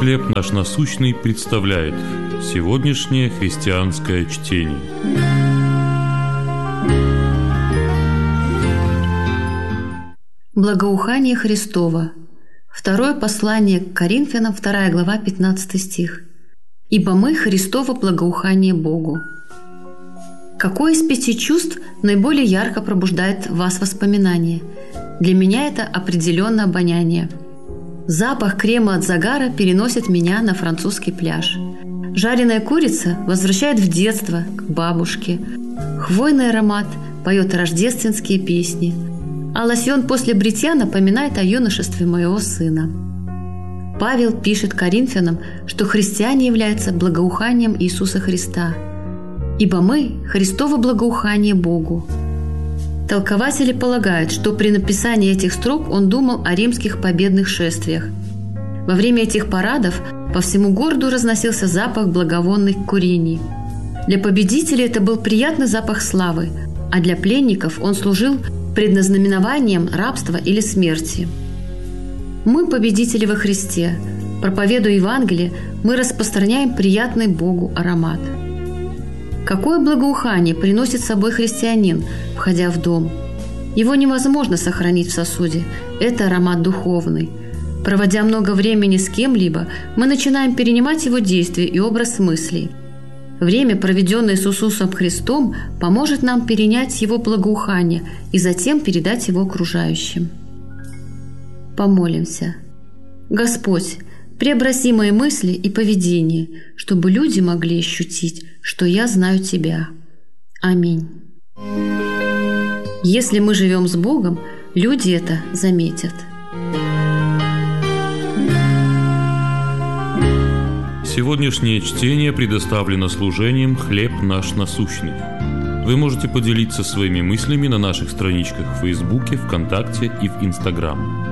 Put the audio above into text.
«Хлеб наш насущный» представляет сегодняшнее христианское чтение. Благоухание Христово. Второе послание к Коринфянам, 2 глава, 15 стих. «Ибо мы Христово благоухание Богу». Какое из 5 чувств наиболее ярко пробуждает в вас воспоминания? Для меня это определенно обоняние. Запах крема от загара переносит меня на французский пляж. Жареная курица возвращает в детство, к бабушке. Хвойный аромат поет рождественские песни. А лосьон после бритья напоминает о юношестве моего сына. Павел пишет Коринфянам, что христиане являются благоуханием Иисуса Христа. «Ибо мы – Христово благоухание Богу». Толкователи полагают, что при написании этих строк он думал о римских победных шествиях. Во время этих парадов по всему городу разносился запах благовонных курений. Для победителей это был приятный запах славы, а для пленников он служил предназнаменованием рабства или смерти. Мы победители во Христе. Проповедуя Евангелие, мы распространяем приятный Богу аромат. Какое благоухание приносит с собой христианин, входя в дом? Его невозможно сохранить в сосуде. Это аромат духовный. Проводя много времени с кем-либо, мы начинаем перенимать его действия и образ мыслей. Время, проведенное с Иисусом Христом, поможет нам перенять Его благоухание и затем передать его окружающим. Помолимся. Господь, преобрази мои мысли и поведение, чтобы люди могли ощутить, что я знаю Тебя. Аминь. Если мы живем с Богом, люди это заметят. Сегодняшнее чтение предоставлено служением «Хлеб наш насущный». Вы можете поделиться своими мыслями на наших страничках в Фейсбуке, ВКонтакте и в Инстаграм.